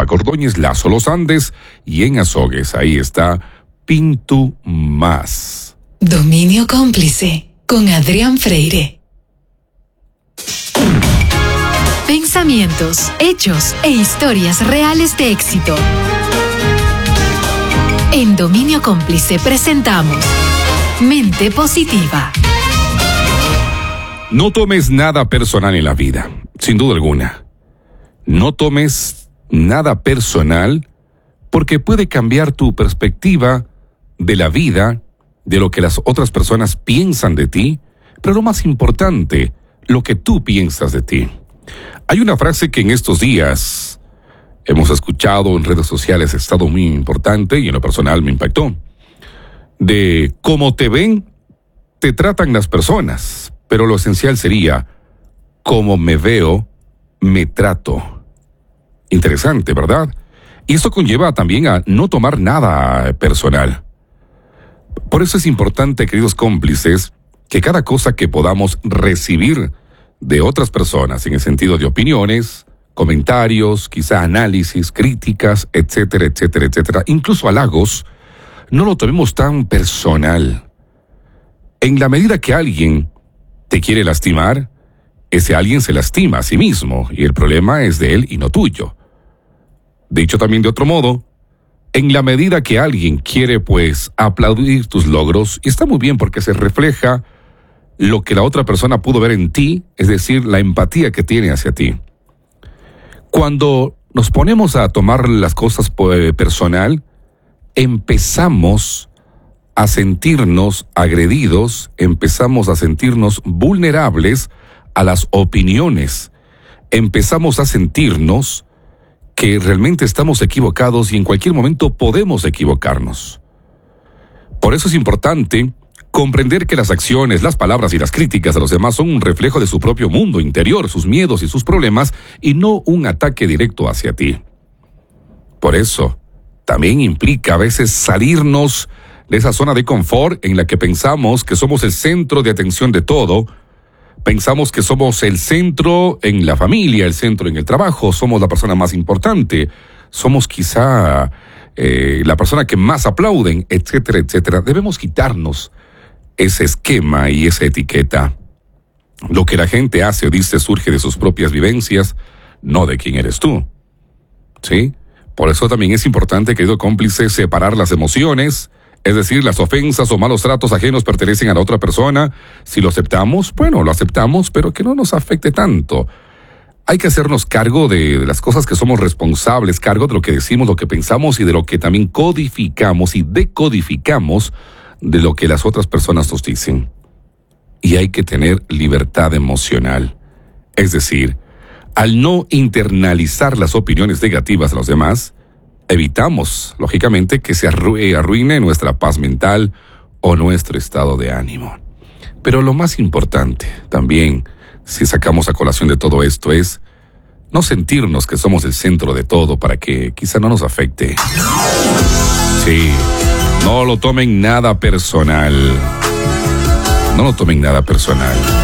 Paco Ordóñez, Lazo Los Andes y en Azogues. Ahí está Pintu Más. Dominio Cómplice con Adrián Freire. Pensamientos, hechos e historias reales de éxito. En Dominio Cómplice presentamos Mente Positiva. No tomes nada personal en la vida, sin duda alguna. No tomes nada personal porque puede cambiar tu perspectiva de la vida, de lo que las otras personas piensan de ti, pero lo más importante, lo que tú piensas de ti. Hay una frase que en estos días hemos escuchado en redes sociales, ha estado muy importante y en lo personal me impactó. De cómo te ven, te tratan las personas, pero lo esencial sería cómo me veo, me trato. Interesante, ¿verdad? Y esto conlleva también a no tomar nada personal. Por eso es importante, queridos cómplices, que cada cosa que podamos recibir de otras personas, en el sentido de opiniones, comentarios, quizá análisis, críticas, etcétera, etcétera, etcétera, incluso halagos, no lo tomemos tan personal. En la medida que alguien te quiere lastimar, ese alguien se lastima a sí mismo y el problema es de él y no tuyo. Dicho también de otro modo, en la medida que alguien quiere aplaudir tus logros, y está muy bien porque se refleja lo que la otra persona pudo ver en ti, es decir, la empatía que tiene hacia ti. Cuando nos ponemos a tomar las cosas personal, empezamos a sentirnos agredidos, empezamos a sentirnos vulnerables a las opiniones, empezamos a sentirnos que realmente estamos equivocados y en cualquier momento podemos equivocarnos. Por eso es importante comprender que las acciones, las palabras y las críticas de los demás son un reflejo de su propio mundo interior, sus miedos y sus problemas, y no un ataque directo hacia ti. Por eso, también implica a veces salirnos de esa zona de confort en la que pensamos que somos el centro de atención de todo, pensamos que somos el centro en la familia, el centro en el trabajo, somos la persona más importante, somos quizá la persona que más aplauden, etcétera, etcétera. Debemos quitarnos ese esquema y esa etiqueta. Lo que la gente hace o dice surge de sus propias vivencias, no de quién eres tú. ¿Sí? Por eso también es importante, querido cómplice, separar las emociones, es decir, las ofensas o malos tratos ajenos pertenecen a la otra persona. Si lo aceptamos, bueno, lo aceptamos, pero que no nos afecte tanto. Hay que hacernos cargo de las cosas que somos responsables, cargo de lo que decimos, lo que pensamos y de lo que también codificamos y decodificamos de lo que las otras personas nos dicen. Y hay que tener libertad emocional. Es decir, al no internalizar las opiniones negativas de los demás, evitamos, lógicamente, que se arruine nuestra paz mental o nuestro estado de ánimo. Pero lo más importante, también, si sacamos a colación de todo esto, es no sentirnos que somos el centro de todo para que quizá no nos afecte. Sí. No lo tomen nada personal. No lo tomen nada personal.